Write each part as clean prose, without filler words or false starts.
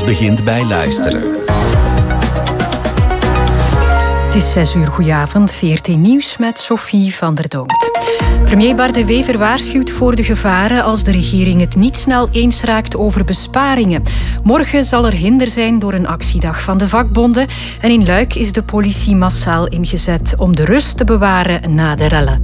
begint bij luisteren. Het is 6 uur, goedenavond. VRT Nieuws met Sophie van der Donkt. Premier Bart De Wever waarschuwt voor de gevaren als de regering het niet snel eens raakt over besparingen. Morgen zal er hinder zijn door een actiedag van de vakbonden. En in Luik is de politie massaal ingezet om de rust te bewaren na de rellen.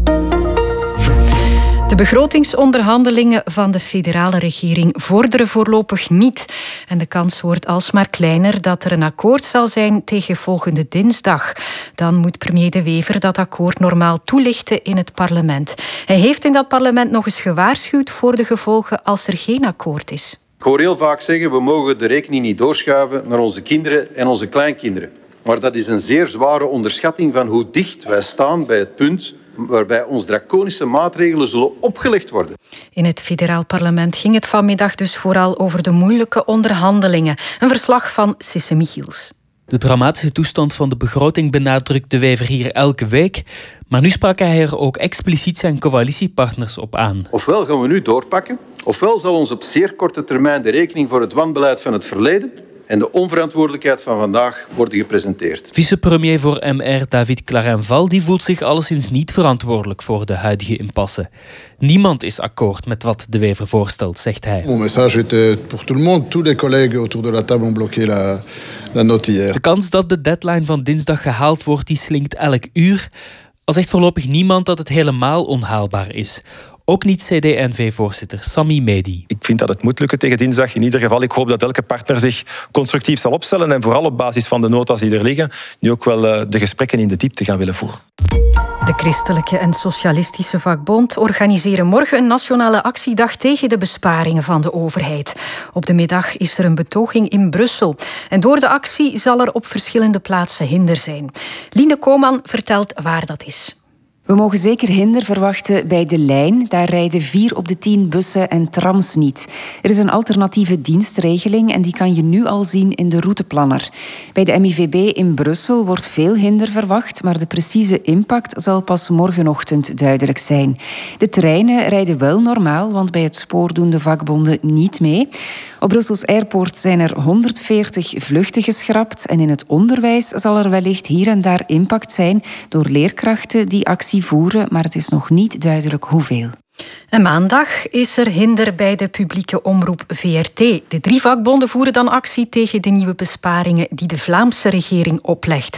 De begrotingsonderhandelingen van de federale regering vorderen voorlopig niet. En de kans wordt alsmaar kleiner dat er een akkoord zal zijn tegen volgende dinsdag. Dan moet premier De Wever dat akkoord normaal toelichten in het parlement. Hij heeft in dat parlement nog eens gewaarschuwd voor de gevolgen als er geen akkoord is. Ik hoor heel vaak zeggen, we mogen de rekening niet doorschuiven naar onze kinderen en onze kleinkinderen. Maar dat is een zeer zware onderschatting van hoe dicht wij staan bij het punt waarbij ons draconische maatregelen zullen opgelegd worden. In het federaal parlement ging het vanmiddag dus vooral over de moeilijke onderhandelingen. Een verslag van Sisse Michiels. De dramatische toestand van de begroting benadrukt De Wever hier elke week. Maar nu sprak hij er ook expliciet zijn coalitiepartners op aan. Ofwel gaan we nu doorpakken, ofwel zal ons op zeer korte termijn de rekening voor het wanbeleid van het verleden en de onverantwoordelijkheid van vandaag worden gepresenteerd. Vicepremier voor MR David Clarenval die voelt zich alleszins niet verantwoordelijk voor de huidige impasse. Niemand is akkoord met wat De Wever voorstelt, zegt hij. Mon message était pour tout le monde. Tous les collègues autour de la table ont bloqué la note hier. De kans dat de deadline van dinsdag gehaald wordt, die slinkt elk uur. Al zegt voorlopig niemand dat het helemaal onhaalbaar is. Ook niet CD&V-voorzitter Sami Mehdi. Ik vind dat het moet lukken tegen dinsdag. In ieder geval, ik hoop dat elke partner zich constructief zal opstellen en vooral op basis van de nota's die er liggen, nu ook wel de gesprekken in de diepte gaan willen voeren. De Christelijke en Socialistische Vakbond organiseren morgen een nationale actiedag tegen de besparingen van de overheid. Op de middag is er een betoging in Brussel. En door de actie zal er op verschillende plaatsen hinder zijn. Line Koman vertelt waar dat is. We mogen zeker hinder verwachten bij De Lijn. Daar rijden 4 op de 10 bussen en trams niet. Er is een alternatieve dienstregeling en die kan je nu al zien in de routeplanner. Bij de MIVB in Brussel wordt veel hinder verwacht, maar de precieze impact zal pas morgenochtend duidelijk zijn. De treinen rijden wel normaal, want bij het spoor doen de vakbonden niet mee. Op Brussels Airport zijn er 140 vluchten geschrapt en in het onderwijs zal er wellicht hier en daar impact zijn door leerkrachten die actie voeren, maar het is nog niet duidelijk hoeveel. En maandag is er hinder bij de publieke omroep VRT. De 3 vakbonden voeren dan actie tegen de nieuwe besparingen die de Vlaamse regering oplegt.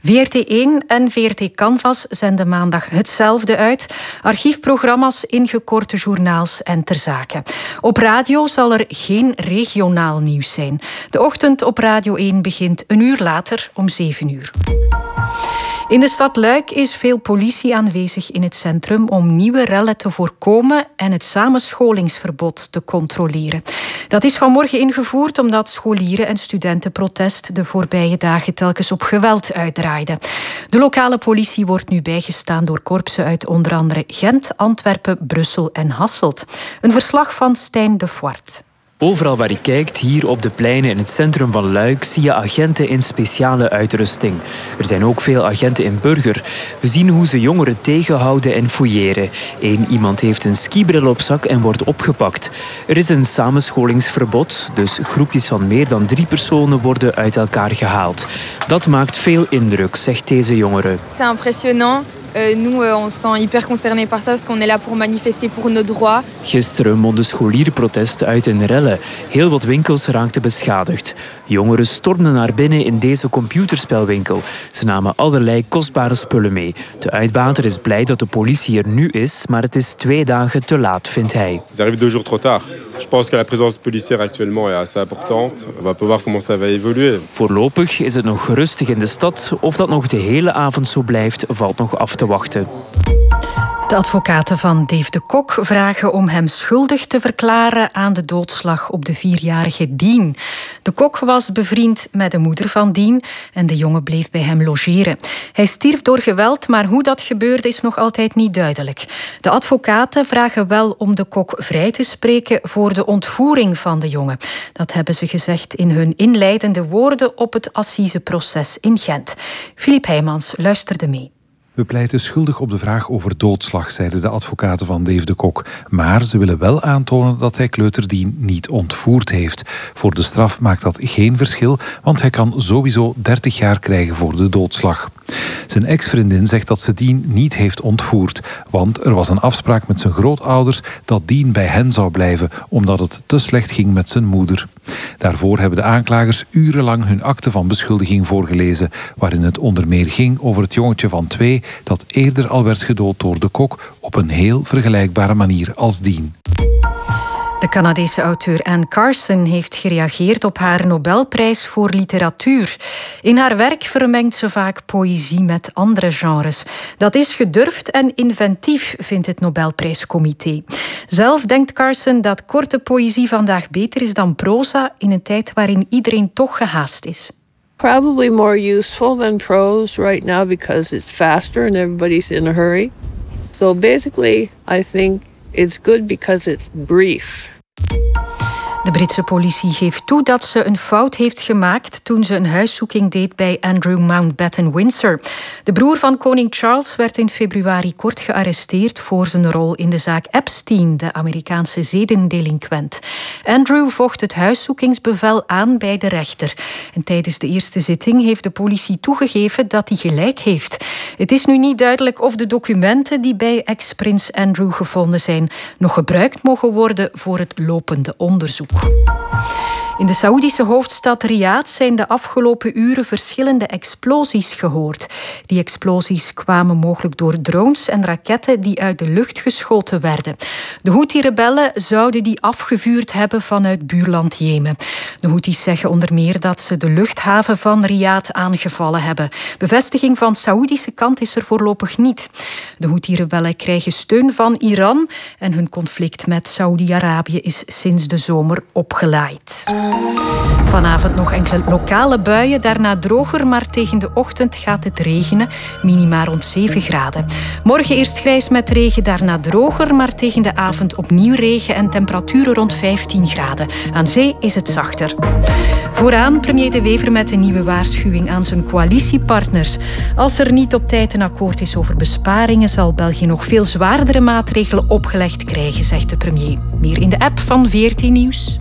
VRT1 en VRT Canvas zenden maandag hetzelfde uit. Archiefprogramma's, ingekorte journaals en ter zake. Op radio zal er geen regionaal nieuws zijn. De ochtend op Radio 1 begint een uur later om 7 uur. In de stad Luik is veel politie aanwezig in het centrum om nieuwe rellen te voorkomen en het samenscholingsverbod te controleren. Dat is vanmorgen ingevoerd omdat scholieren en studentenprotest de voorbije dagen telkens op geweld uitdraaiden. De lokale politie wordt nu bijgestaan door korpsen uit onder andere Gent, Antwerpen, Brussel en Hasselt. Een verslag van Stijn de Voort. Overal waar je kijkt, hier op de pleinen in het centrum van Luik, zie je agenten in speciale uitrusting. Er zijn ook veel agenten in burger. We zien hoe ze jongeren tegenhouden en fouilleren. Iemand heeft een skibril op zak en wordt opgepakt. Er is een samenscholingsverbod, dus groepjes van meer dan 3 personen worden uit elkaar gehaald. Dat maakt veel indruk, zegt deze jongere. C'est impressionnant. Nous, on se sent hyper concernés par ça parce qu'on est là pour manifester pour nos droits. Gisteren mondde scholierenprotest uit in rellen. Heel wat winkels raakten beschadigd. Jongeren stormden naar binnen in deze computerspelwinkel. Ze namen allerlei kostbare spullen mee. De uitbater is blij dat de politie er nu is, maar het is 2 dagen te laat, vindt hij. Ils arrivent 2 jours trop tard. Je pense que la présence policière actuellement est assez importante. On va voir comment ça va évoluer. Voorlopig is het nog rustig in de stad. Of dat nog de hele avond zo blijft, valt nog af te wachten. De advocaten van Dave de Kok vragen om hem schuldig te verklaren aan de doodslag op de 4-jarige Dien. De Kok was bevriend met de moeder van Dien en de jongen bleef bij hem logeren. Hij stierf door geweld, maar hoe dat gebeurde is nog altijd niet duidelijk. De advocaten vragen wel om de Kok vrij te spreken voor de ontvoering van de jongen. Dat hebben ze gezegd in hun inleidende woorden op het assiseproces in Gent. Philippe Heijmans luisterde mee. We pleiten schuldig op de vraag over doodslag, zeiden de advocaten van Dave de Kok. Maar ze willen wel aantonen dat hij Kleuter Dien niet ontvoerd heeft. Voor de straf maakt dat geen verschil, want hij kan sowieso 30 jaar krijgen voor de doodslag. Zijn ex-vriendin zegt dat ze Dien niet heeft ontvoerd, want er was een afspraak met zijn grootouders dat Dien bij hen zou blijven, omdat het te slecht ging met zijn moeder. Daarvoor hebben de aanklagers urenlang hun akte van beschuldiging voorgelezen, waarin het onder meer ging over het jongetje van 2 dat eerder al werd gedood door de Kok op een heel vergelijkbare manier als Dien. De Canadese auteur Anne Carson heeft gereageerd op haar Nobelprijs voor literatuur. In haar werk vermengt ze vaak poëzie met andere genres. Dat is gedurfd en inventief, vindt het Nobelprijscomité. Zelf denkt Carson dat korte poëzie vandaag beter is dan proza in een tijd waarin iedereen toch gehaast is. Probably more useful than prose right now because it's faster and everybody's in a hurry. So basically, I think it's good because it's brief. De Britse politie geeft toe dat ze een fout heeft gemaakt toen ze een huiszoeking deed bij Andrew Mountbatten Windsor. De broer van koning Charles werd in februari kort gearresteerd voor zijn rol in de zaak Epstein, de Amerikaanse zedendelinquent. Andrew vocht het huiszoekingsbevel aan bij de rechter. En tijdens de eerste zitting heeft de politie toegegeven dat hij gelijk heeft. Het is nu niet duidelijk of de documenten die bij ex-prins Andrew gevonden zijn nog gebruikt mogen worden voor het lopende onderzoek. In de Saoedische hoofdstad Riyadh zijn de afgelopen uren verschillende explosies gehoord. Die explosies kwamen mogelijk door drones en raketten die uit de lucht geschoten werden. De Houthi-rebellen zouden die afgevuurd hebben vanuit buurland Jemen. De Houthis zeggen onder meer dat ze de luchthaven van Riyadh aangevallen hebben. Bevestiging van Saoedische kant is er voorlopig niet. De Houthi-rebellen krijgen steun van Iran en hun conflict met Saoedi-Arabië is sinds de zomer opgelaaid. Vanavond nog enkele lokale buien, daarna droger, maar tegen de ochtend gaat het regenen, minima rond 7 graden. Morgen eerst grijs met regen, daarna droger, maar tegen de avond opnieuw regen en temperaturen rond 15 graden. Aan zee is het zachter. Vooraan premier De Wever met een nieuwe waarschuwing aan zijn coalitiepartners. Als er niet op tijd een akkoord is over besparingen, zal België nog veel zwaardere maatregelen opgelegd krijgen, zegt de premier. Meer in de app van VRT Nieuws.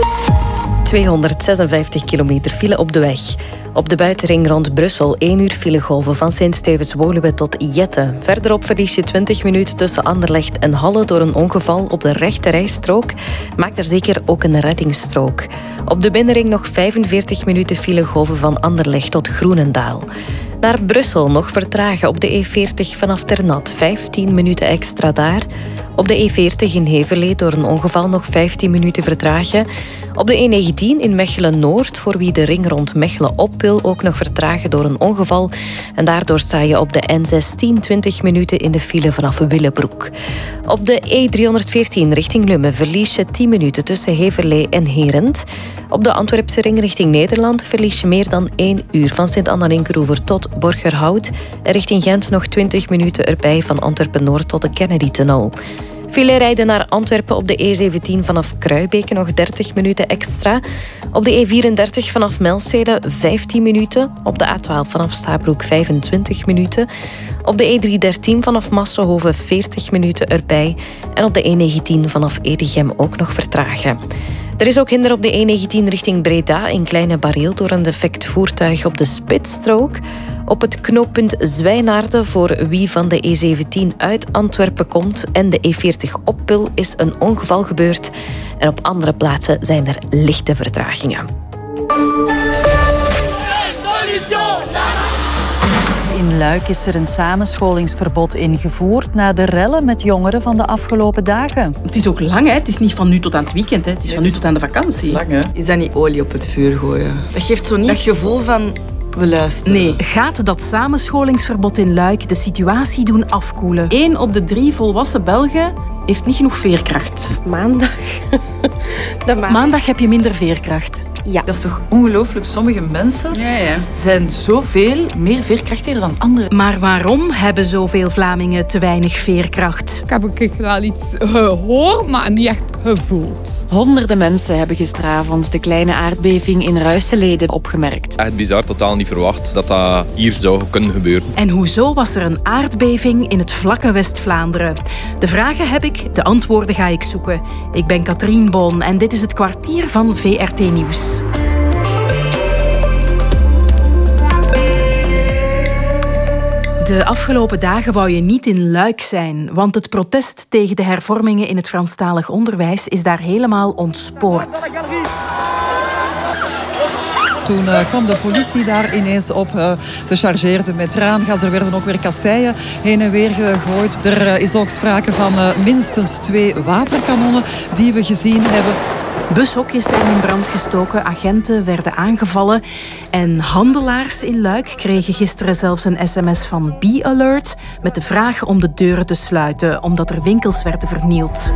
256 kilometer file op de weg. Op de buitenring rond Brussel 1 uur filegolven van Sint-Stevens-Woluwe tot Jette. Verderop verlies je 20 minuten tussen Anderlecht en Halle door een ongeval op de rechte rijstrook. Maakt er zeker ook een reddingsstrook. Op de binnenring nog 45 minuten filegolven van Anderlecht tot Groenendaal. Naar Brussel nog vertragen op de E40 vanaf Ternat. 15 minuten extra daar. Op de E40 in Heverlee door een ongeval nog 15 minuten vertragen. Op de E19 in Mechelen-Noord, voor wie de ring rond Mechelen op wil, ook nog vertragen door een ongeval. En daardoor sta je op de N16 20 minuten in de file vanaf Willebroek. Op de E314 richting Lummen verlies je 10 minuten tussen Heverlee en Herent. Op de Antwerpse ring richting Nederland verlies je meer dan 1 uur van Sint-Anna-Linkeroever tot Borgerhout. En richting Gent nog 20 minuten erbij van Antwerpen-Noord tot de Kennedy-tunnel. File rijden naar Antwerpen op de E17 vanaf Kruibeke nog 30 minuten extra. Op de E34 vanaf Melstede 15 minuten. Op de A12 vanaf Stabroek 25 minuten. Op de E313 vanaf Massenhoven 40 minuten erbij. En op de E19 vanaf Edegem ook nog vertragen. Er is ook hinder op de E19 richting Breda in Kleine Bareel door een defect voertuig op de spitsstrook. Op het knooppunt Zwijnaarden voor wie van de E17 uit Antwerpen komt en de E40 op wil is een ongeval gebeurd. En op andere plaatsen zijn er lichte vertragingen. In Luik is er een samenscholingsverbod ingevoerd na de rellen met jongeren van de afgelopen dagen. Het is ook lang, hè? Het is niet van nu tot aan het weekend, hè? Het is van nu tot aan de vakantie. Lang, hè? Is dat niet olie op het vuur gooien? Dat geeft zo niet dat gevoel van we luisteren. Nee. Gaat dat samenscholingsverbod in Luik de situatie doen afkoelen? 1 op de 3 volwassen Belgen heeft niet genoeg veerkracht. Maandag. Maandag heb je minder veerkracht. Ja. Dat is toch ongelooflijk. Sommige mensen zijn zoveel meer veerkrachtiger dan anderen. Maar waarom hebben zoveel Vlamingen te weinig veerkracht? Ik heb wel iets gehoord, maar niet echt gevoeld. Honderden mensen hebben gisteravond de kleine aardbeving in Ruisselede opgemerkt. Echt bizar, totaal niet verwacht dat dat hier zou kunnen gebeuren. En hoezo was er een aardbeving in het vlakke West-Vlaanderen? De vragen heb ik, de antwoorden ga ik zoeken. Ik ben Katrien Boon en dit is het kwartier van VRT Nieuws. De afgelopen dagen wou je niet in Luik zijn, want het protest tegen de hervormingen in het Franstalig onderwijs is daar helemaal ontspoord. Toen kwam de politie daar ineens op. Ze chargeerden met traangas. Er werden ook weer kasseien heen en weer gegooid. Er is ook sprake van minstens 2 waterkanonnen die we gezien hebben. Bushokjes zijn in brand gestoken, agenten werden aangevallen en handelaars in Luik kregen gisteren zelfs een sms van Be Alert met de vraag om de deuren te sluiten, omdat er winkels werden vernield.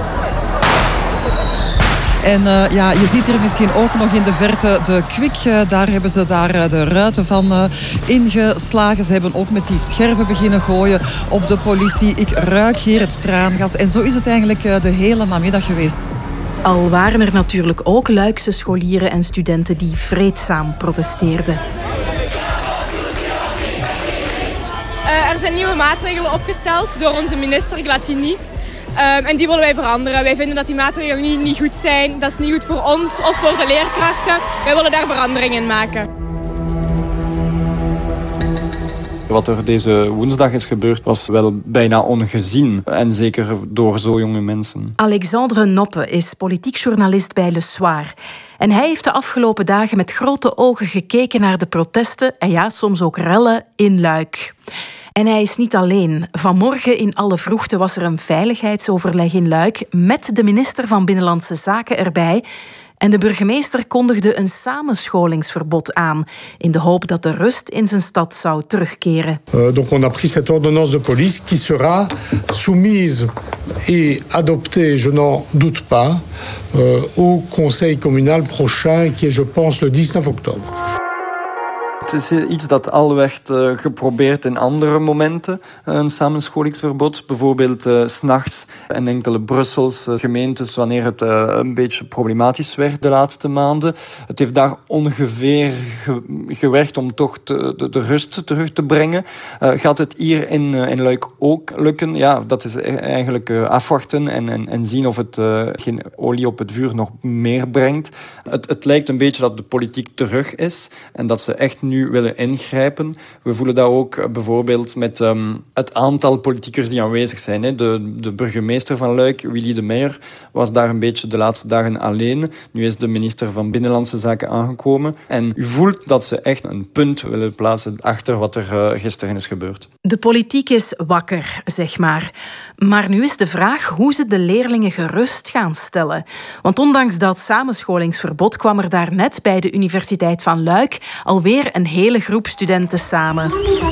En je ziet hier misschien ook nog in de verte de Kwik. Daar hebben ze de ruiten van ingeslagen. Ze hebben ook met die scherven beginnen gooien op de politie. Ik ruik hier het traangas. En zo is het eigenlijk de hele namiddag geweest. Al waren er natuurlijk ook Luikse scholieren en studenten die vreedzaam protesteerden. Er zijn nieuwe maatregelen opgesteld door onze minister Glatini. En die willen wij veranderen. Wij vinden dat die maatregelen niet goed zijn. Dat is niet goed voor ons of voor de leerkrachten. Wij willen daar verandering in maken. Wat er deze woensdag is gebeurd was wel bijna ongezien. En zeker door zo jonge mensen. Alexandre Noppe is politiek journalist bij Le Soir. En hij heeft de afgelopen dagen met grote ogen gekeken naar de protesten en ja, soms ook rellen in Luik. En hij is niet alleen. Vanmorgen in alle vroegte was er een veiligheidsoverleg in Luik met de minister van Binnenlandse Zaken erbij. En de burgemeester kondigde een samenscholingsverbod aan, in de hoop dat de rust in zijn stad zou terugkeren. Donc on a pris cette ordonnance de police qui sera soumise et adoptée, je n'en doute pas, au conseil communal prochain, qui est, je pense, le 19 octobre. Het is iets dat al werd geprobeerd in andere momenten, een samenscholingsverbod. Bijvoorbeeld 's nachts in enkele Brusselse gemeentes, wanneer het een beetje problematisch werd de laatste maanden. Het heeft daar ongeveer gewerkt om toch de rust terug te brengen. Gaat het hier in Luik ook lukken? Ja, dat is eigenlijk afwachten en zien of het geen olie op het vuur nog meer brengt. Het lijkt een beetje dat de politiek terug is en dat ze echt nu willen ingrijpen. We voelen dat ook bijvoorbeeld met het aantal politiekers die aanwezig zijn. Hè. De burgemeester van Luik, Willy de Meijer, was daar een beetje de laatste dagen alleen. Nu is de minister van Binnenlandse Zaken aangekomen. En u voelt dat ze echt een punt willen plaatsen achter wat er gisteren is gebeurd. De politiek is wakker, zeg maar. Maar nu is de vraag hoe ze de leerlingen gerust gaan stellen. Want ondanks dat samenscholingsverbod kwam er daar net bij de Universiteit van Luik alweer een hele groep studenten samen.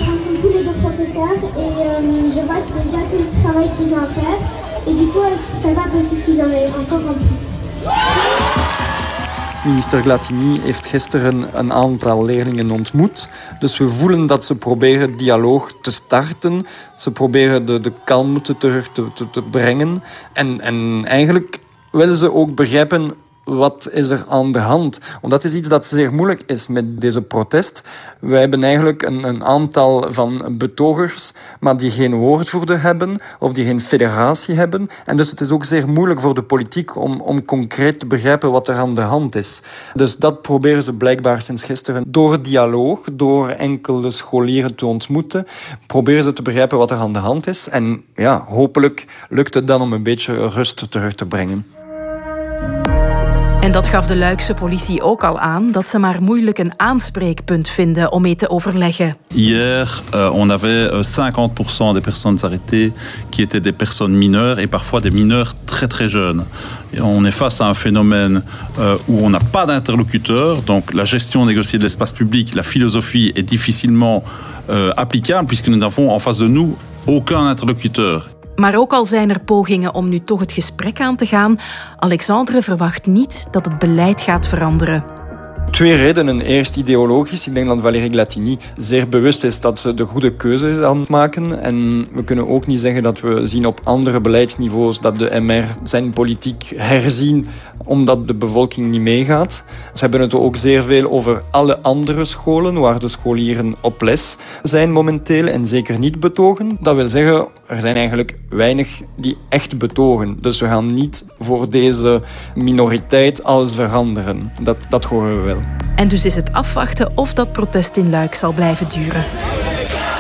Minister Glatini heeft gisteren een aantal leerlingen ontmoet. Dus we voelen dat ze proberen dialoog te starten. Ze proberen de kalmte terug te brengen. En eigenlijk willen ze ook begrijpen wat is er aan de hand. Want dat is iets dat zeer moeilijk is met deze protest. We hebben eigenlijk een aantal van betogers, maar die geen woordvoerder hebben of die geen federatie hebben. En dus het is ook zeer moeilijk voor de politiek om concreet te begrijpen wat er aan de hand is. Dus dat proberen ze blijkbaar sinds gisteren door dialoog, door enkele scholieren te ontmoeten, proberen ze te begrijpen wat er aan de hand is. En ja, hopelijk lukt het dan om een beetje rust terug te brengen. En dat gaf de Luikse politie ook al aan, dat ze maar moeilijk een aanspreekpunt vinden om mee te overleggen. Hier, on avait 50% des personnes arrêtées qui étaient des personnes mineures et parfois des mineurs très très jeunes. Et on est face à un phénomène où on n'a pas d'interlocuteur, donc la gestion négociée de l'espace public, la philosophie est difficilement applicable puisque nous n'avons en face de nous aucun interlocuteur. Maar ook al zijn er pogingen om nu toch het gesprek aan te gaan, Alexandre verwacht niet dat het beleid gaat veranderen. 2 redenen. Eerst ideologisch. Ik denk dat Valérie Glatini zeer bewust is dat ze de goede keuze is aan het maken. En we kunnen ook niet zeggen dat we zien op andere beleidsniveaus dat de MR zijn politiek herzien omdat de bevolking niet meegaat. Ze hebben het ook zeer veel over alle andere scholen waar de scholieren op les zijn momenteel en zeker niet betogen. Dat wil zeggen, er zijn eigenlijk weinig die echt betogen. Dus we gaan niet voor deze minoriteit alles veranderen. Dat horen we wel. En dus is het afwachten of dat protest in Luik zal blijven duren.